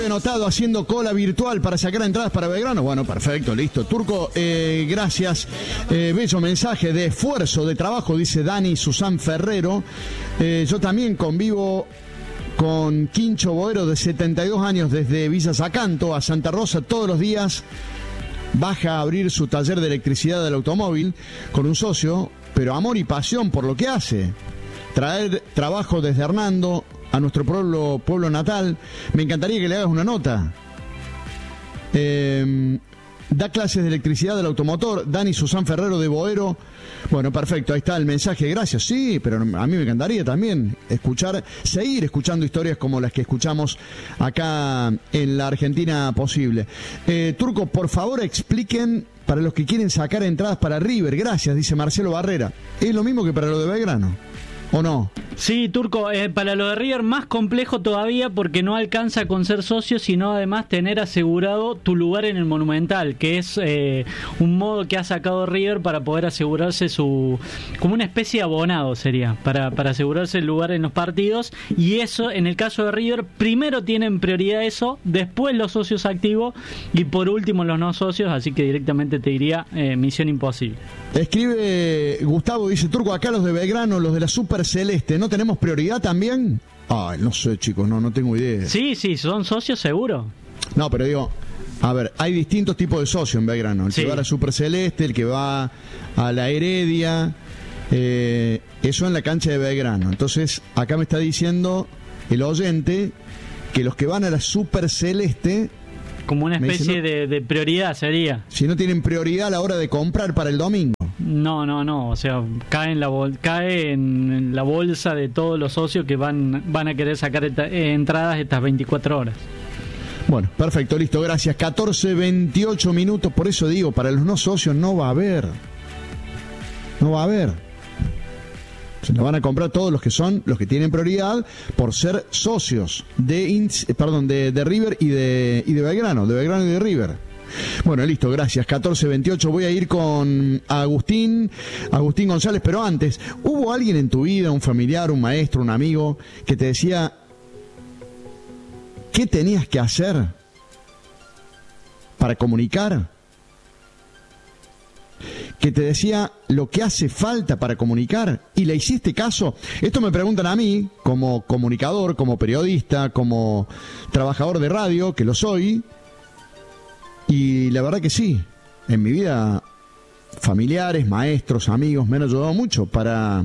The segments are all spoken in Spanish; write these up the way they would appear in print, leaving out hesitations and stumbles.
Anotado haciendo cola virtual para sacar entradas para Belgrano. Bueno, perfecto, listo. Turco, gracias. Bello mensaje de esfuerzo, de trabajo, dice Dani Susan Ferrero. Yo también convivo con Quincho Boero, de 72 años, desde Villa Zacanto a Santa Rosa todos los días. Baja a abrir su taller de electricidad del automóvil con un socio, pero amor y pasión por lo que hace. Traer trabajo desde Hernando a nuestro pueblo natal. Me encantaría que le hagas una nota. Da clases de electricidad del automotor, Dani Susan Ferrero de Boero. Bueno, perfecto, ahí está el mensaje, gracias. Sí, pero a mí me encantaría también seguir escuchando historias como las que escuchamos acá en la Argentina Posible. Turco, por favor expliquen para los que quieren sacar entradas para River, gracias, dice Marcelo Barrera. ¿Es lo mismo que para lo de Belgrano, o no? Sí, Turco, para lo de River más complejo todavía, porque no alcanza con ser socio, sino además tener asegurado tu lugar en el Monumental, que es un modo que ha sacado River para poder asegurarse como una especie de abonado sería, para asegurarse el lugar en los partidos. Y eso, en el caso de River, primero tienen prioridad eso, después los socios activos y por último los no socios, así que directamente te diría misión imposible. Escribe Gustavo, dice Turco, acá los de Belgrano, los de la Super Celeste, ¿no tenemos prioridad también? Ay, no sé, chicos, no tengo idea. Sí, son socios seguro. No, pero digo, a ver, hay distintos tipos de socios en Belgrano. El que va a la Super Celeste, el que va a la Heredia, eso en la cancha de Belgrano. Entonces, acá me está diciendo el oyente que los que van a la Super Celeste, como una especie de prioridad sería. Si no tienen prioridad a la hora de comprar para el domingo. No, o sea, cae en la bolsa de todos los socios que van a querer sacar entradas estas 24 horas. Bueno, perfecto, listo, gracias. 14:28 minutos, por eso digo, para los no socios no va a haber. Se lo van a comprar todos los que tienen prioridad por ser socios de River y de Belgrano, de Belgrano y de River. Bueno, listo, gracias. 14:28, voy a ir con Agustín González, pero antes, ¿hubo alguien en tu vida, un familiar, un maestro, un amigo, que te decía qué tenías que hacer para comunicar? Que te decía lo que hace falta para comunicar y le hiciste caso. Esto me preguntan a mí, como comunicador, como periodista, como trabajador de radio, que lo soy. Y la verdad que sí, en mi vida, familiares, maestros, amigos me han ayudado mucho para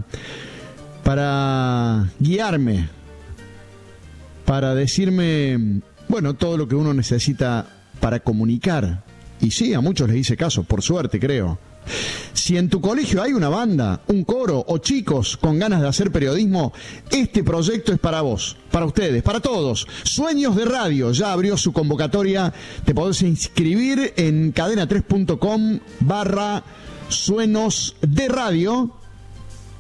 guiarme, para decirme, bueno, todo lo que uno necesita para comunicar. Y sí, a muchos les hice caso, por suerte, creo. Si en tu colegio hay una banda, un coro o chicos con ganas de hacer periodismo, este proyecto es para vos, para ustedes, para todos. Sueños de Radio ya abrió su convocatoria. Te podés inscribir en cadena3.com/sueños de radio.